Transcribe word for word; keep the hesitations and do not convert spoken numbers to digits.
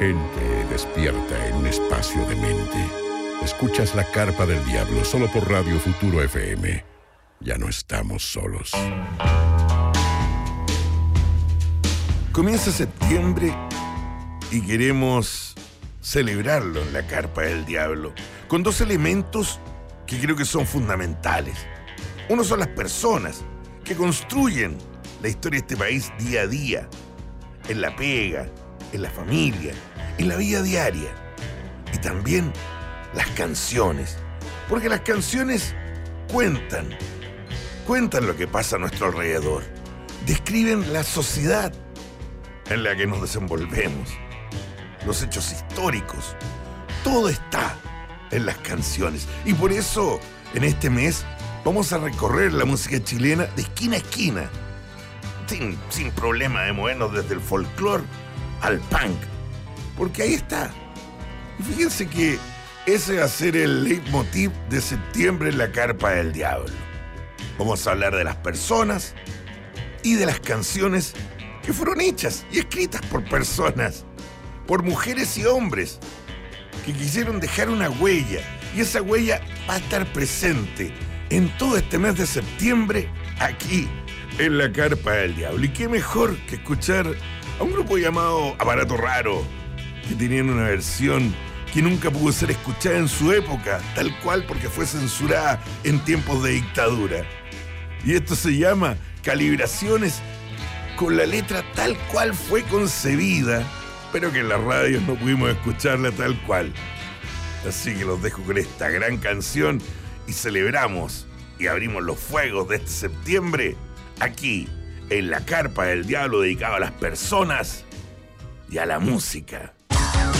Gente despierta en un espacio de mente. Escuchas La Carpa del Diablo solo por Radio Futuro F M. Ya no estamos solos. Comienza septiembre y queremos celebrarlo en La Carpa del Diablo con dos elementos que creo que son fundamentales. Uno son las personas que construyen la historia de este país día a día, en la pega, en la familia, en la vida diaria. Y también las canciones, porque las canciones cuentan, cuentan lo que pasa a nuestro alrededor, describen la sociedad en la que nos desenvolvemos, los hechos históricos, todo está en las canciones. Y por eso, en este mes, vamos a recorrer la música chilena de esquina a esquina, sin, sin problema de movernos desde el folclore al punk, porque ahí está. Y fíjense que ese va a ser el leitmotiv de septiembre en La Carpa del Diablo. Vamos a hablar de las personas y de las canciones que fueron hechas y escritas por personas, por mujeres y hombres que quisieron dejar una huella, y esa huella va a estar presente en todo este mes de septiembre aquí en La Carpa del Diablo. Y qué mejor que escuchar a un grupo llamado Aparato Raro, que tenían una versión que nunca pudo ser escuchada en su época, tal cual, porque fue censurada en tiempos de dictadura. Y esto se llama Calibraciones, con la letra tal cual fue concebida, pero que en las radios no pudimos escucharla tal cual. Así que los dejo con esta gran canción y celebramos y abrimos los fuegos de este septiembre aquí en La Carpa del Diablo, dedicado a las personas y a la música.